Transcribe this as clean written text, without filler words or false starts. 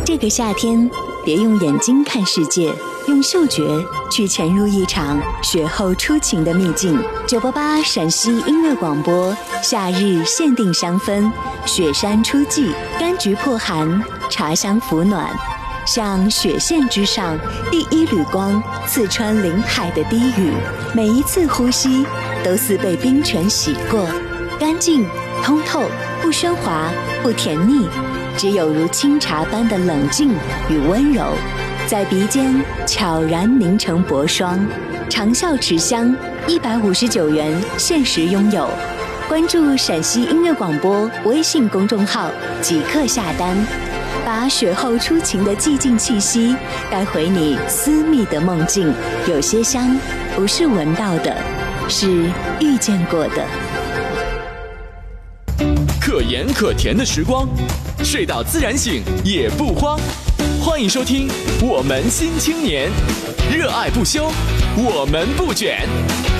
这个夏天，别用眼睛看世界，用嗅觉去潜入一场雪后初晴的秘境。988陕西音乐广播，夏日限定香氛，雪山初霁，柑橘破寒，茶香抚暖。像雪线之上第一缕光，刺穿林海的低语，每一次呼吸都似被冰泉洗过，干净通透，不喧哗，不甜腻，只有如清茶般的冷静与温柔，在鼻尖悄然凝成薄霜。长效持香，159元限时拥有。关注陕西音乐广播微信公众号即刻下单，把雪后初晴的寂静气息带回你私密的梦境。有些香不是闻到的，是遇见过的。 可盐可甜的时光，睡到自然醒也不慌。欢迎收听我们新青年，热爱不休，我们不卷。